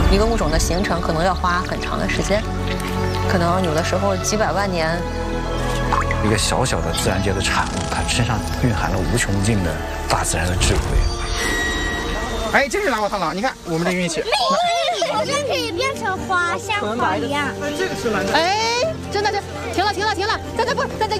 一个物种的形成可能要花很长的时间，可能有的时候几百万年。 一个小小的自然界的产物，它身上蕴含了无穷尽的大自然的智慧。 哎，真是拿我螳螂！你看我们这运气， 好像可以变成花，像花一样。 这个是蓝的。 哎，真的，停了，在这。